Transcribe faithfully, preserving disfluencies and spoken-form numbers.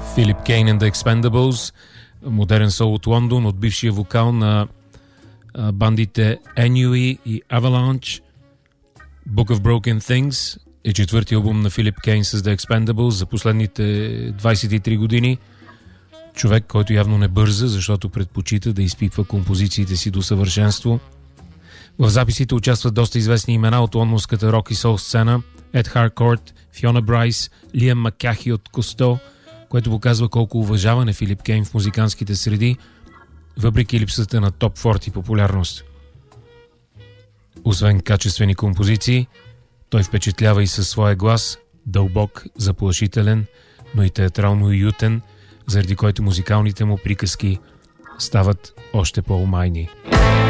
Филип Кейн and the Expendables, модерен сол от Лондон, от бившия вокал на бандите Ennui и Avalanche. Book of Broken Things е четвърти албум на Филип Кейн с The Expendables за последните двайсет и три години. Човек, който явно не бърза, защото предпочита да изпипва композициите си до съвършенство. В записите участват доста известни имена от лондонската рок и сол сцена: Ед Харкорт, Фиона Брайс, Лиам Макахи от Косто, което показва колко уважаван е Филип Кейн в музикантските среди, въпреки липсата на топ сорта популярност. Освен качествени композиции, той впечатлява и със своя глас, дълбок, заплашителен, но и театрално уютен, заради който музикалните му приказки стават още по-умайни.